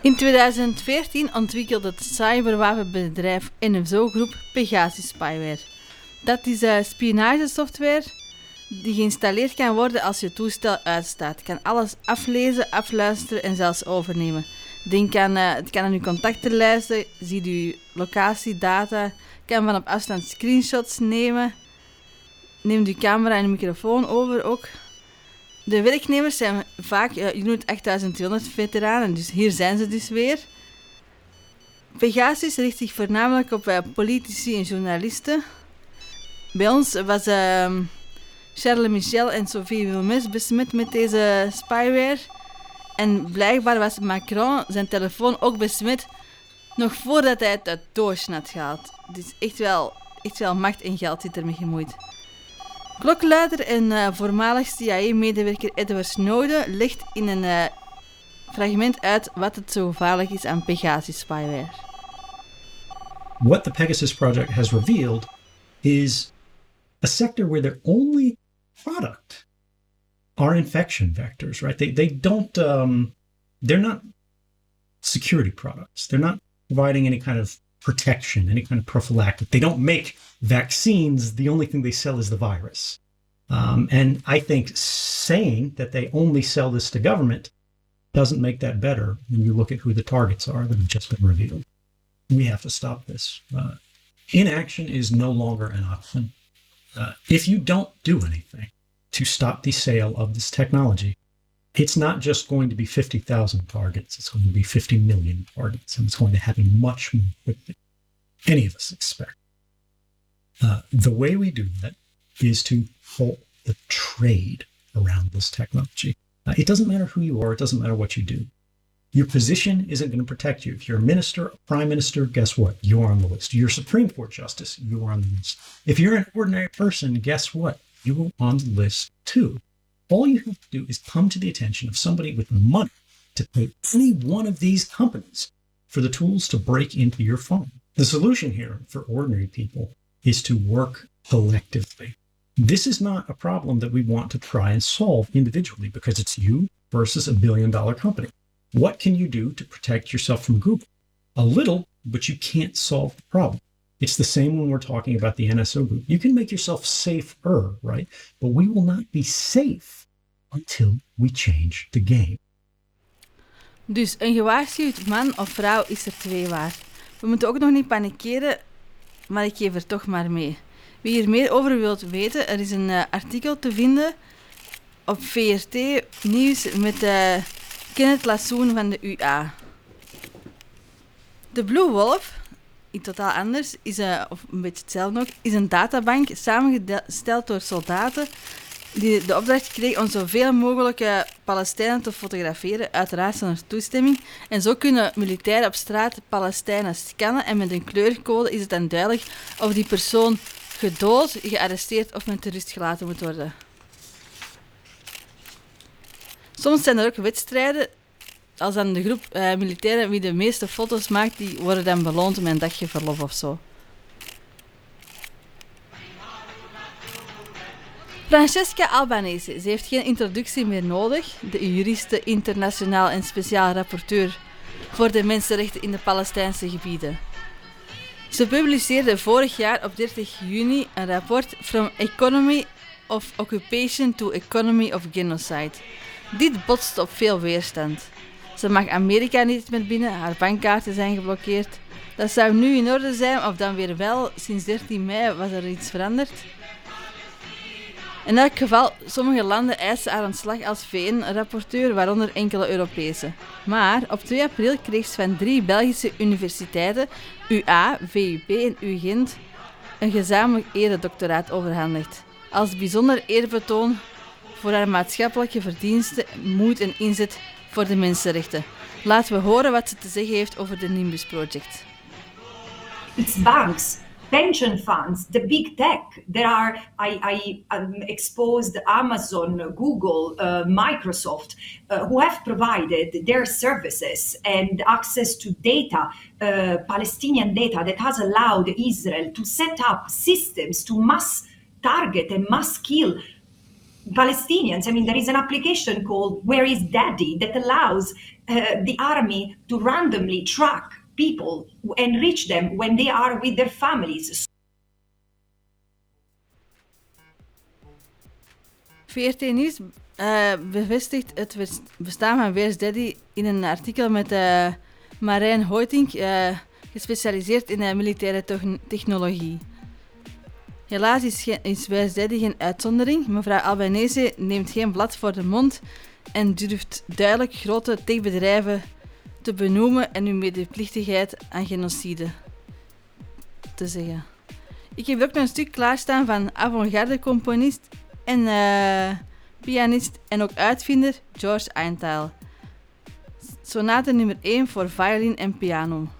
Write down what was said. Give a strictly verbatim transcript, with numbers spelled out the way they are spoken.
In tweeduizend veertien ontwikkelde het cyberwapenbedrijf N S O Group Pegasus Spyware. Dat is uh, spionagesoftware die geïnstalleerd kan worden als je toestel uitstaat. Kan alles aflezen, afluisteren en zelfs overnemen. Denk aan, uh, het kan aan uw contactenlijsten, ziet uw locatiedata, kan van op afstand screenshots nemen, neemt uw camera en uw microfoon over ook. De werknemers zijn vaak uh, je noemt achttduizend tweehonderd veteranen, dus hier zijn ze dus weer. Pegasus richt zich voornamelijk op uh, politici en journalisten. Bij ons was uh, Charles Michel en Sophie Wilmes besmet met deze spyware. En blijkbaar was Macron zijn telefoon ook besmet nog voordat hij het uit doosje had gehaald. Dus echt wel, echt wel macht en geld zit ermee gemoeid. Klokluider en uh, voormalig C I A-medewerker Edward Snowden legt in een uh, fragment uit wat het zo gevaarlijk is aan Pegasus spyware. What the Pegasus project has revealed is a sector where their only product are infection vectors, right? They they don't um, they're not security products. They're not providing any kind of protection, any kind of prophylactic. They don't make vaccines. The only thing they sell is the virus. Um, and I think saying that they only sell this to government doesn't make that better when you look at who the targets are that have just been revealed. We have to stop this. Uh, inaction is no longer an option. Uh, if you don't do anything to stop the sale of this technology, it's not just going to be fifty thousand targets, it's going to be fifty million targets, and it's going to happen much more quickly than any of us expect. Uh, the way we do that is to halt the trade around this technology. Uh, it doesn't matter who you are, it doesn't matter what you do. Your position isn't going to protect you. If you're a minister, a prime minister, guess what? You're on the list. You're a Supreme Court justice, you're on the list. If you're an ordinary person, guess what? You're on the list too. All you have to do is come to the attention of somebody with money to pay any one of these companies for the tools to break into your phone. The solution here for ordinary people is to work collectively. This is not a problem that we want to try and solve individually because it's you versus a billion dollar company. What can you do to protect yourself from Google? A little, but you can't solve the problem. It's the same when we're talking about the N S O group. You can make yourself safer, right? But we will not be safe until we change the game. Dus een gewaarschuwd man of vrouw is er twee waard. We moeten ook nog niet panikeren, maar ik geef er toch maar mee. Wie hier meer over wilt weten, er is een uh, artikel te vinden op V R T Nieuws met uh, Kenneth Lassoen van de U A. De Blue Wolf, iets totaal anders, is, uh, of een beetje hetzelfde nog, is een databank samengesteld door soldaten die de opdracht kregen om zoveel mogelijk uh, Palestijnen te fotograferen, uiteraard zonder toestemming. En zo kunnen militairen op straat Palestijnen scannen en met een kleurcode is het dan duidelijk of die persoon gedood, gearresteerd of met rust gelaten moet worden. Soms zijn er ook wedstrijden. Als dan de groep uh, militairen wie de meeste foto's maakt, die worden dan beloond met een dagje verlof of zo. Francesca Albanese, ze heeft geen introductie meer nodig. De juriste, internationaal en speciaal rapporteur voor de mensenrechten in de Palestijnse gebieden. Ze publiceerde vorig jaar op dertig juni een rapport From Economy of Occupation to Economy of Genocide. Dit botst op veel weerstand. Ze mag Amerika niet meer binnen, haar bankkaarten zijn geblokkeerd. Dat zou nu in orde zijn, of dan weer wel. Sinds dertien mei was er iets veranderd. In elk geval, sommige landen eisen haar ontslag als V N-rapporteur, waaronder enkele Europese. Maar op twee april kreeg ze van drie Belgische universiteiten, U A, V U P en U Gent, een gezamenlijk eredoctoraat overhandigd. Als bijzonder eerbetoon voor haar maatschappelijke verdiensten, moed en inzet voor de mensenrechten. Laten we horen wat ze te zeggen heeft over de Nimbus Project. It's banks, pension funds, the big tech. There are, I, I um, exposed Amazon, Google, uh, Microsoft, uh, who have provided their services and access to data, uh, Palestinian data, that has allowed Israel to set up systems to mass target and mass kill Palestinians. I mean, there is an application called Where is Daddy that allows uh, the army to randomly track people and reach them when they are with their families. V R T Nieuws uh, bevestigt het bestaan van Where's Daddy in een artikel met uh, Marijn Hoytink, uh, gespecialiseerd in uh, militaire te- technologie. Helaas is, ge- is Where's Daddy geen uitzondering. Mevrouw Albanese neemt geen blad voor de mond en durft duidelijk grote techbedrijven te benoemen en hun medeplichtigheid aan genocide te zeggen. Ik heb ook nog een stuk klaarstaan van avant-garde componist en uh, pianist en ook uitvinder George Eintal. Sonate nummer één voor violin en piano.